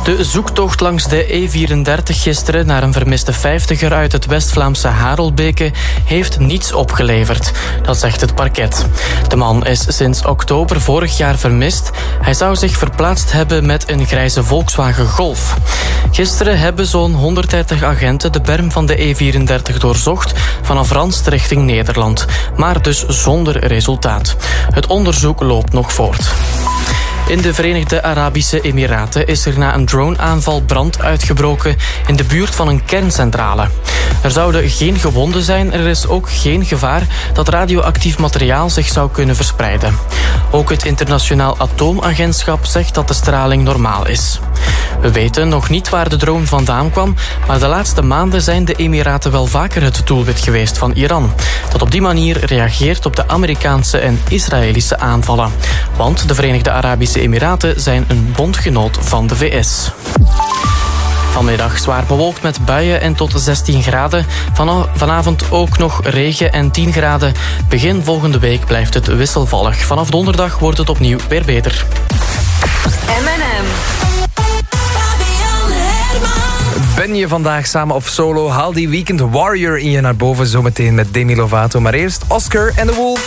De zoektocht langs de E34 gisteren naar een vermiste 50er uit het West-Vlaamse Harelbeke heeft niets opgeleverd. Dat zegt het parket. De man is sinds oktober vorig jaar vermist. Hij zou zich verplaatst hebben met een grijze Volkswagen Golf. Gisteren hebben zo'n 130 agenten de berm van de E34 doorzocht vanaf Randst richting Nederland. Maar dus zonder resultaat. Het onderzoek loopt nog voort. In de Verenigde Arabische Emiraten is er na een droneaanval brand uitgebroken in de buurt van een kerncentrale. Er zouden geen gewonden zijn, er is ook geen gevaar dat radioactief materiaal zich zou kunnen verspreiden. Ook het Internationaal Atoomagentschap zegt dat de straling normaal is. We weten nog niet waar de drone vandaan kwam, maar de laatste maanden zijn de Emiraten wel vaker het doelwit geweest van Iran, dat op die manier reageert op de Amerikaanse en Israëlische aanvallen. Want de Verenigde Arabische Emiraten zijn een bondgenoot van de VS. Vanmiddag zwaar bewolkt met buien en tot 16 graden. Vanavond ook nog regen en 10 graden. Begin volgende week blijft het wisselvallig. Vanaf donderdag wordt het opnieuw weer beter. M&M. Ben je vandaag samen of solo? Haal die Weekend Warrior in je naar boven zometeen met Demi Lovato. Maar eerst Oscar en The Wolf.